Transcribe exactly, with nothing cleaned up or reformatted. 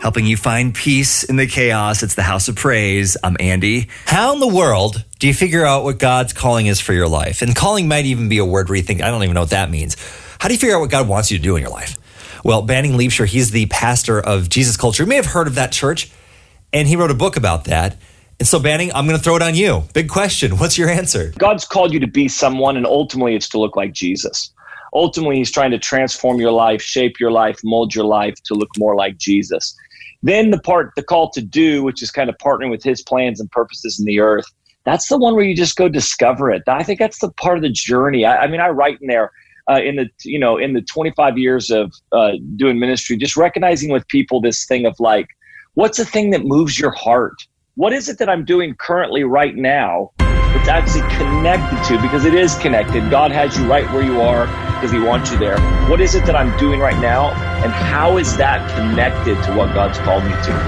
helping you find peace in the chaos. It's the House of Praise. I'm Andy. How in the world do you figure out what God's calling is for your life? And calling might even be a word where you think, I don't even know what that means. How do you figure out what God wants you to do in your life? Well, Banning Liebscher, he's the pastor of Jesus Culture. You may have heard of that church, and he wrote a book about that. And so, Banning, I'm going to throw it on you. Big question. What's your answer? God's called you to be someone, and ultimately it's to look like Jesus. Ultimately, he's trying to transform your life, shape your life, mold your life to look more like Jesus. Then the part, the call to do, which is kind of partnering with his plans and purposes in the earth, that's the one where you just go discover it. I think that's the part of the journey. I, I mean, I write in there uh, in the, you know, in the twenty-five years of uh, doing ministry, just recognizing with people this thing of like, what's the thing that moves your heart? What is it that I'm doing currently right now that's actually connected to, because it is connected. God has you right where you are because he wants you there. What is it that I'm doing right now, and how is that connected to what God's called me to?